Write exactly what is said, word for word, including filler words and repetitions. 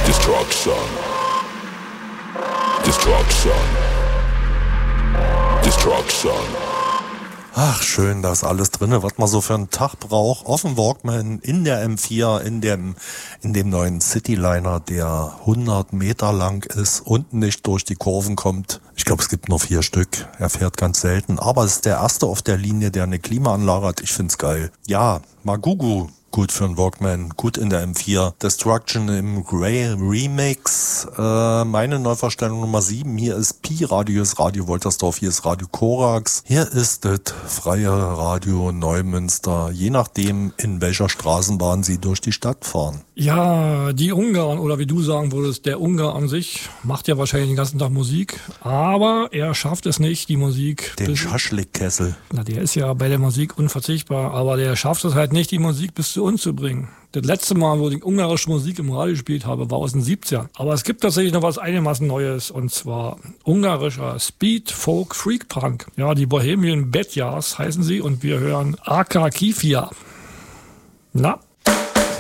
Destruction. Destruction. Destruction. Ach, schön, da ist alles drinne, was man so für einen Tag braucht. Auf dem Walkman, in der M vier, in dem, in dem neuen Cityliner, der hundert Meter lang ist und nicht durch die Kurven kommt. Ich glaube, es gibt nur vier Stück. Er fährt ganz selten, aber es ist der erste auf der Linie, der eine Klimaanlage hat. Ich find's geil. Ja, Magugu. Gut für einen Walkman, gut in der M vier. Destruction im Grey Remix. Äh, meine Neuverstellung Nummer sieben. Hier ist Pi-Radio, ist Radio Woltersdorf, hier ist Radio Korax. Hier ist das freie Radio Neumünster, je nachdem, in welcher Straßenbahn Sie durch die Stadt fahren. Ja, die Ungarn, oder wie du sagen würdest, der Ungar an sich macht ja wahrscheinlich den ganzen Tag Musik, aber er schafft es nicht, die Musik... Den Schaschlik-Kessel. Na, der ist ja bei der Musik unverzichtbar, aber der schafft es halt nicht, die Musik bis zu uns zu bringen. Das letzte Mal, wo ich ungarische Musik im Radio gespielt habe, war aus den siebzigern. Aber es gibt tatsächlich noch was einigermaßen Neues, und zwar ungarischer Speed, Folk, Freak Punk. Ja, die Bohemian Bedjars heißen sie, und wir hören Aka Kifia. Na?